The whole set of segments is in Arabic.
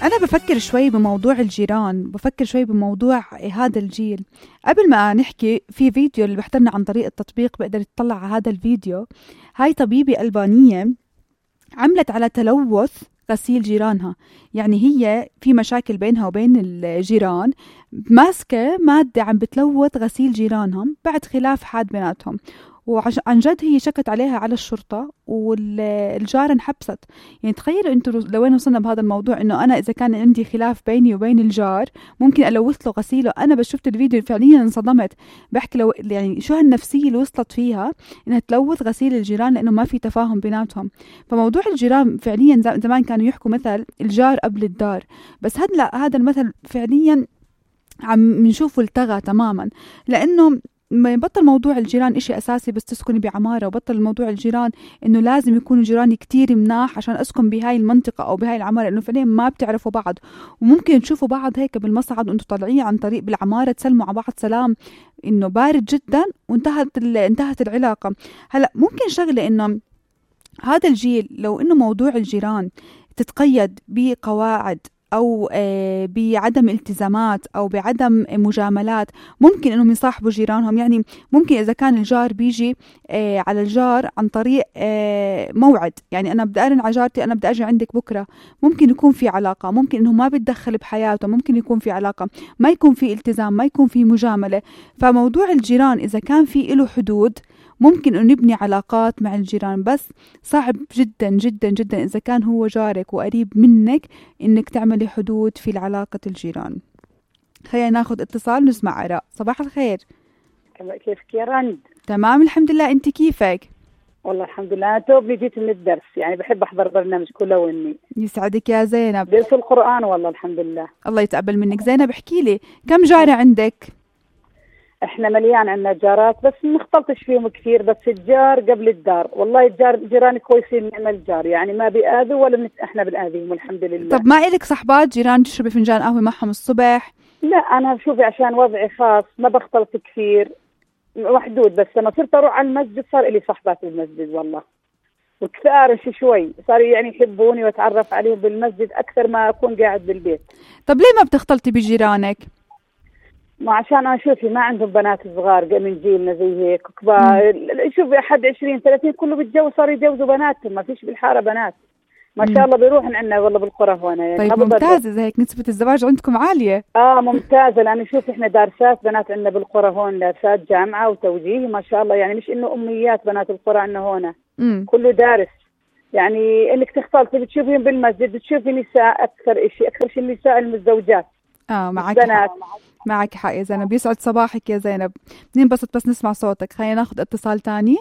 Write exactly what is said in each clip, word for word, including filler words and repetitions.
أنا بفكر شوي بموضوع الجيران، بفكر شوي بموضوع هذا الجيل. قبل ما نحكي في فيديو اللي بحضرنا عن طريق التطبيق بقدر يطلع على هذا الفيديو. هاي طبيبة ألبانية عملت على تلوث غسيل جيرانها، يعني هي في مشاكل بينها وبين الجيران، ماسكة مادة عم بتلوث غسيل جيرانهم بعد خلاف حاد بيناتهم. وعن جد هي شكت عليها على الشرطة والجار انحبست. يعني تخيلوا انتوا لوين وصلنا بهذا الموضوع، انه انا اذا كان عندي خلاف بيني وبين الجار ممكن الوث له غسيله. انا بس شفت الفيديو فعليا انصدمت، بحكي لو يعني شو هالنفسية اللي وصلت فيها انها تلوث غسيل الجيران لانه ما في تفاهم بيناتهم. فموضوع الجيران فعليا زمان كانوا يحكوا مثل الجار قبل الدار، بس هلا هذا المثل فعليا عم نشوفه التغى تماما، لانه ما يبطل موضوع الجيران إشي أساسي بس تسكني بعمارة، وبطل موضوع الجيران إنه لازم يكونوا جيراني كتير مناح عشان أسكن بهاي المنطقة أو بهاي العمارة، إنه فعليا ما بتعرفوا بعض وممكن تشوفوا بعض هيك بالمصعد وأنتوا طالعين عن طريق بالعمارة تسلموا على بعض سلام إنه بارد جدا وانتهت انتهت العلاقة. هلا ممكن شغلة إنه هذا الجيل لو إنه موضوع الجيران تتقيد بقواعد أو بعدم التزامات أو بعدم مجاملات، ممكن إنهم يصاحبوا جيرانهم. يعني ممكن إذا كان الجار بيجي على الجار عن طريق موعد، يعني أنا بدي أرن على جارتي أنا بدي أجي عندك بكرة، ممكن يكون في علاقة، ممكن إنه ما بيتدخل بحياته، ممكن يكون في علاقة، ما يكون في التزام، ما يكون في مجاملة. فموضوع الجيران إذا كان في له حدود ممكن أن نبني علاقات مع الجيران، بس صعب جدا جدا جدا إذا كان هو جارك وقريب منك إنك تعملي حدود في علاقة الجيران. خلينا ناخد اتصال ونسمع آراء. صباح الخير. كيفك يا رند؟ تمام الحمد لله، أنت كيفك؟ والله الحمد لله. أنا توبني جيت من الدرس، يعني بحب أحضر برنامج كله وإني يسعدك يا زينب. درس القرآن والله الحمد لله. الله يتقبل منك. زينب احكي لي كم جارة عندك؟ احنا مليان عنا جارات بس نختلطش فيهم كثير، بس الجار قبل الدار. والله الجار جيراني كويسين، نعم الجار يعني ما بيآذوا ولا بنت... احنا بنآذيهم الحمد لله. طب ما إلك صحبات جيران تشربي فنجان قهوة معهم الصبح؟ لا انا شوفي عشان وضعي خاص ما بختلط كثير، محدود. بس لما صرت اروح على المسجد صار لي صحبات بالمسجد والله، وكثار شي شوي صاروا يعني يحبوني واتعرف عليهم بالمسجد اكثر ما اكون قاعد بالبيت. طب ليه ما بتختلطي بجيرانك؟ ما عشان انا شوفي ما عندهم بنات صغار من جيلنا زي هيك كبار. شوفي احد عشرين ثلاثين كله بتجوز، صاروا يجوزوا بناتهم، ما فيش بالحاره بنات ما شاء الله بيروحن عندنا والله بالقرى هنا يعني. طيب ممتاز، اذا هيك نسبة الزواج عندكم عالية. اه ممتازة، لأن شوف احنا دارسات بنات عندنا بالقرى هون، دارسات جامعة وتوجيه ما شاء الله، يعني مش انه اميات بنات القرى عندنا هون كله دارس. يعني انك تختلطي بتشوفين بالمسجد بتشوفي نساء اكثر شيء، اكثر شيء النساء المتزوجات. اه معك حق. معك حق يا زينب، يسعد صباحك يا زينب. بننبسط بس نسمع صوتك. خلينا ناخذ اتصال تاني.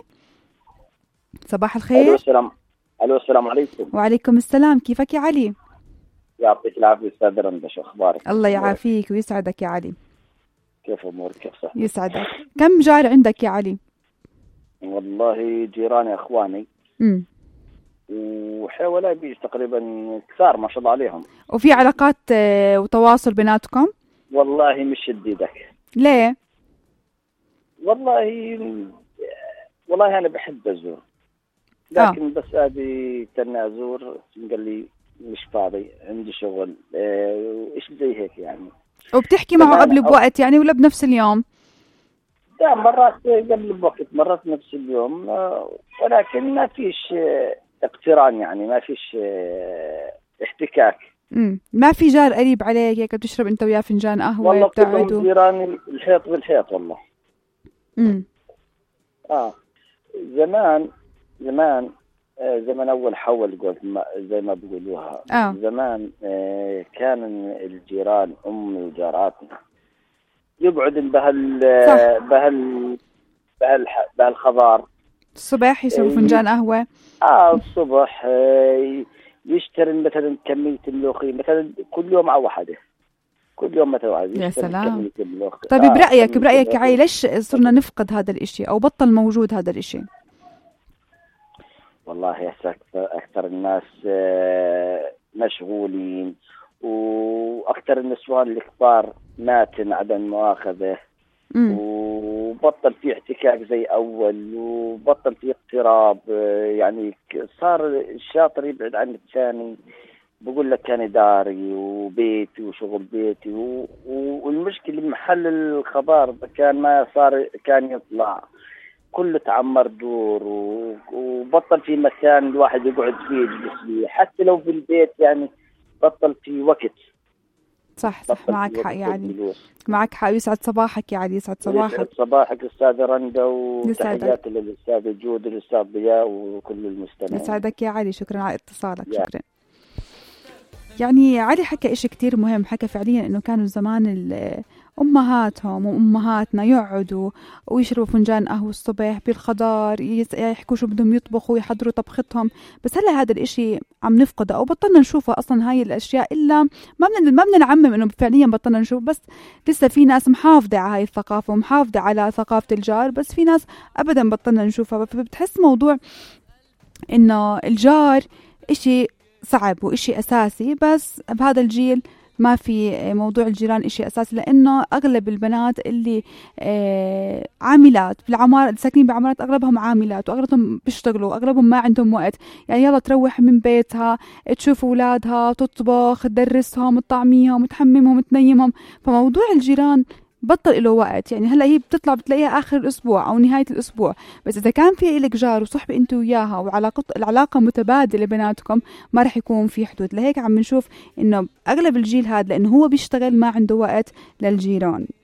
صباح الخير. الو السلام الو السلام عليكم. وعليكم السلام، كيفك يا علي؟ يعطيك العافيه استاذ رندا، شو اخبارك؟ الله يعافيك ويسعدك يا علي. كيف امورك؟ كيف صحتك؟ يسعدك. كم جار عندك يا علي؟ والله جيراني اخواني امم وحوالي بيجي تقريبا كثار ما شاء الله عليهم. وفي علاقات وتواصل بيناتكم؟ والله مش شديدك. ليه؟ والله والله انا بحب ازور، لكن آه. بس ادي تنى ازور قال لي مش فاضي عندي شغل ايش زي هيك يعني. وبتحكي معه قبل بوقت يعني ولا بنفس اليوم؟ لا مرات قبل بوقت مرات نفس اليوم، ولكن ما فيش اقتران يعني ما فيش احتكاك. امم ما في جار قريب عليك هيك بتشرب انت وياه فنجان قهوه؟ والله كلهم جيراني الحيط بالحيط والله. امم اه زمان زمان آه زمان اول حول قلت زي ما بيقولوها. آه. زمان آه كان الجيران امي وجاراتنا يقعدن بهال بهال بهال بهالخضار الصبح يشربوا آه فنجان قهوه. اه الصبح آه يشتري مثلا كميه الملوخيه مثلا كل يوم او واحده، كل يوم مثلا واحد. يا سلام. طيب آه برايك برايك يا عي ليش صرنا نفقد هذا الاشي او بطل موجود هذا الاشي؟ والله اكثر اكثر الناس مشغولين، واكثر النسوان الكبار ماتن عدم مؤاخذه، وبطل في احتكاك زي اول، وبطل في اقتراب. يعني صار الشاطر يبعد عن الثاني، بقول لك كان داري وبيتي وشغل بيتي و... والمشكلة محل الخضار كان ما صار، كان يطلع كله تعمر دور و... وبطل في مكان الواحد يقعد فيه يجلس فيه، حتى لو في البيت يعني بطل في وقت. صح صح معك حق يعني، معك حق. يسعد صباحك يا علي، يسعد صباحك. يسعد صباحك أستاذة رندا، وتحياتي للأستاذ جود والأستاذ ضياء وكل المستمعين. يسعدك يا علي، شكرا على اتصالك. شكرا. يعني علي حكى إشي كتير مهم، حكى فعليا إنه كانوا زمان أمهاتهم وأمهاتنا يقعدوا ويشربوا فنجان قهوة الصبح بالخضار، يحكوا شو بدهم يطبخوا ويحضروا طبختهم. بس هلا هذا الإشي عم نفقده أو بطلنا نشوفه أصلا هاي الأشياء، إلا ما بدنا ما بدنا نعمم إنه فعليا بطلنا نشوف، بس لسه في ناس محافظة على هاي الثقافة ومحافظة على ثقافة الجار، بس في ناس أبدا بطلنا نشوفها. فبتحس موضوع إنه الجار إشي صعب وإشي أساسي، بس بهذا الجيل ما في موضوع الجيران إشي أساسي، لأنه أغلب البنات اللي آه عاملات بالعمارة، ساكنين بعمارات أغلبهم عاملات وأغلبهم بيشتغلوا، أغلبهم ما عندهم وقت. يعني يلا تروح من بيتها تشوف أولادها، تطبخ، تدرسهم، تطعميهم، تحممهم، تنيمهم. فموضوع الجيران بطل له وقت. يعني هلا هي بتطلع بتلاقيها آخر الأسبوع أو نهاية الأسبوع، بس إذا كان في إلك جار وصحبة أنت وياها وعلاقة العلاقة متبادلة بيناتكم ما رح يكون في حدود. لهيك عم نشوف إنه أغلب الجيل هذا لأنه هو بيشتغل ما عنده وقت للجيران.